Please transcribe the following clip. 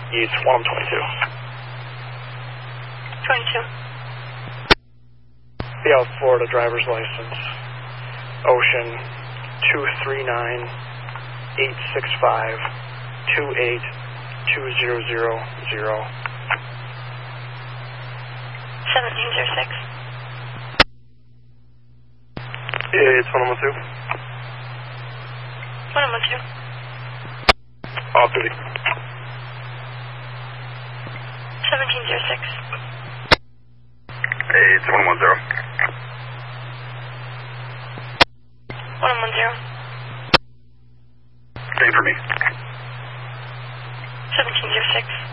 East 122. 22. South Florida driver's license. Ocean 239-865-28200. 1706. It's 112. 112. Off duty. 1706. It's 110. 110. Same for me. 1706.